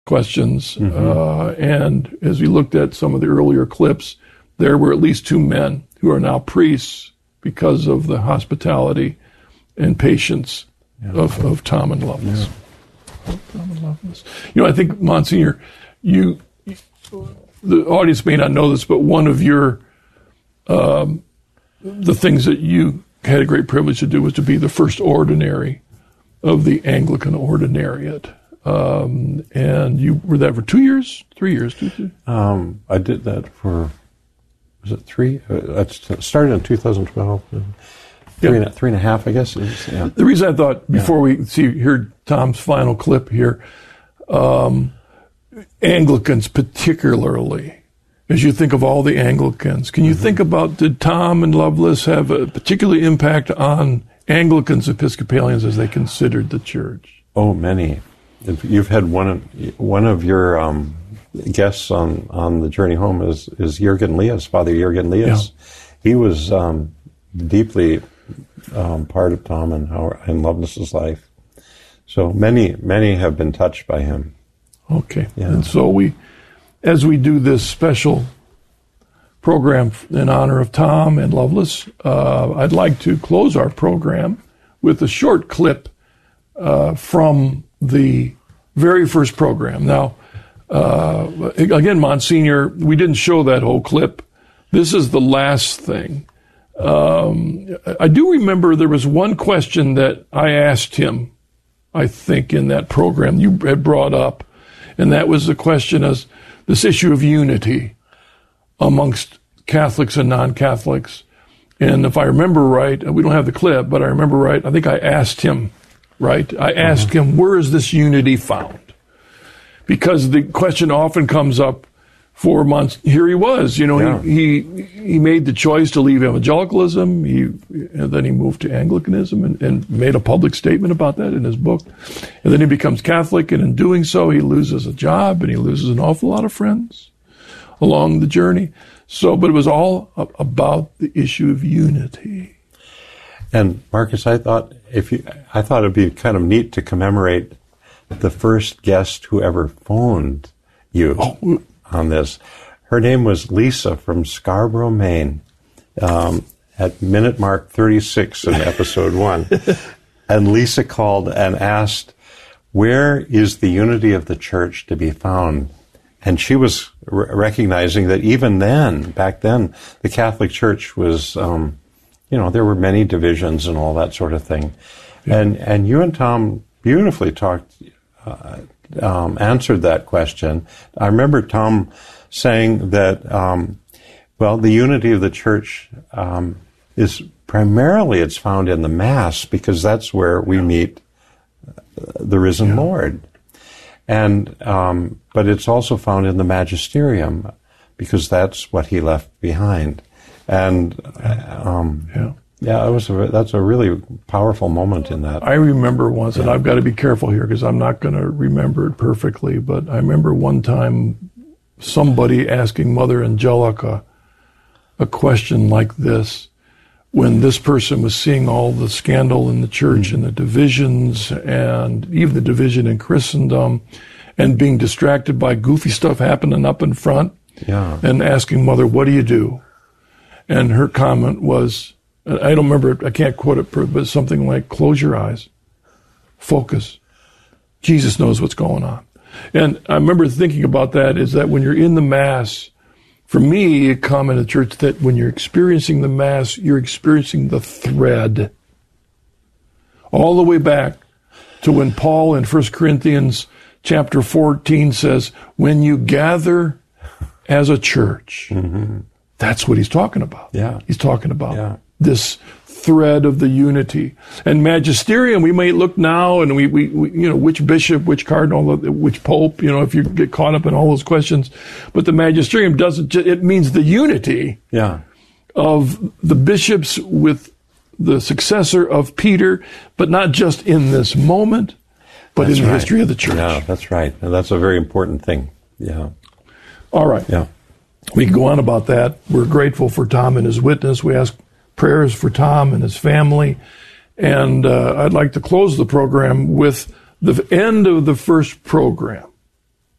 questions. And as we looked at some of the earlier clips, there were at least 2 men who are now priests because of the hospitality and patience of Tom and Lovelace. I think, Monsignor, the audience may not know this, but one of your, the things that you had a great privilege to do was to be the first ordinary of the Anglican Ordinariate. And you were that for 2 years, 3 years? I did that for, was it 3? It started in 2012. Three and a half, I guess. The reason I thought, before we hear Tom's final clip here, Anglicans particularly, as you think of all the Anglicans, can you think about, did Tom and Lovelace have a particular impact on Anglicans, Episcopalians as they considered the church? Oh, many. You've had one of your guests on the journey home is Jürgen Lias, Father Jürgen Lias. Yeah. He was deeply part of Tom and Lovelace's life. So many have been touched by him. Okay. Yeah. And so as we do this special program in honor of Tom and Lovelace, I'd like to close our program with a short clip from the very first program. Now, again, Monsignor, we didn't show that whole clip. This is the last thing. I do remember there was one question that I asked him, I think, in that program you had brought up, and that was the question as this issue of unity amongst Catholics and non-Catholics. And if I remember right, we don't have the clip, but I remember right, I think I asked him, right? I asked him, where is this unity found? Because the question often comes up 4 months. Here he was, he made the choice to leave evangelicalism. And then he moved to Anglicanism and made a public statement about that in his book. And then he becomes Catholic, and in doing so, he loses a job and he loses an awful lot of friends along the journey. So, but it was all about the issue of unity. And Marcus, I thought it'd be kind of neat to commemorate the first guest who ever phoned you on this. Her name was Lisa from Scarborough, Maine, at minute mark 36 in episode 1. And Lisa called and asked, where is the unity of the church to be found? And she was recognizing that even then, back then, the Catholic Church was, there were many divisions and all that sort of thing. Yeah. And you and Tom beautifully answered that question. I remember Tom saying that, the unity of the church is primarily, it's found in the Mass, because that's where we meet the risen Lord. And but it's also found in the magisterium, because that's what he left behind. And that's a really powerful moment in that. I remember once, and I've got to be careful here because I'm not going to remember it perfectly, but I remember one time somebody asking Mother Angelica a question like this, when this person was seeing all the scandal in the church and the divisions and even the division in Christendom, and being distracted by goofy stuff happening up in front, and asking Mother, what do you do? And her comment was, I don't remember it, I can't quote it, but something like, close your eyes, focus. Jesus knows what's going on. And I remember thinking about that, is that when you're in the Mass, for me, a comment in the church that when you're experiencing the Mass, you're experiencing the thread. All the way back to when Paul in 1 Corinthians chapter 14 says, when you gather as a church, that's what he's talking about. Yeah. He's talking about this thread of the unity. And magisterium, we may look now and we which bishop, which cardinal, which pope, if you get caught up in all those questions. But the magisterium it means the unity of the bishops with the successor of Peter, but not just in this moment, but in the history of the church. Yeah, that's right. And that's a very important thing. Yeah. All right. Yeah. We can go on about that. We're grateful for Tom and his witness. We ask prayers for Tom and his family. And I'd like to close the program with the end of the first program.